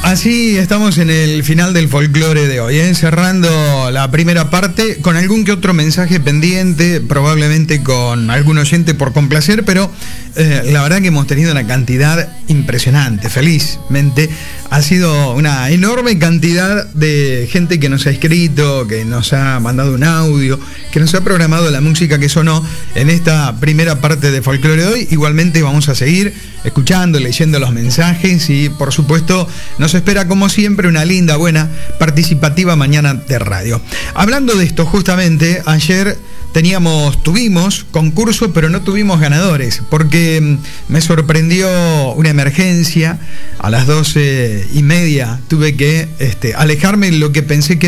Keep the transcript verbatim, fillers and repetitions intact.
Así estamos en el final del folclore de hoy, ¿eh? Cerrando la primera parte con algún que otro mensaje pendiente, probablemente con algún oyente por complacer, pero eh, la verdad que hemos tenido una cantidad impresionante, felizmente. Ha sido una enorme cantidad de gente que nos ha escrito, que nos ha mandado un audio, que nos ha programado la música que sonó en esta primera parte de folclore de hoy. Igualmente vamos a seguir escuchando, leyendo los mensajes y por supuesto nos espera como siempre una linda, buena, participativa mañana de radio. Hablando de esto, justamente ayer teníamos, tuvimos concurso, pero no tuvimos ganadores, porque me sorprendió una emergencia. A las doce y media tuve que este, alejarme, lo que pensé que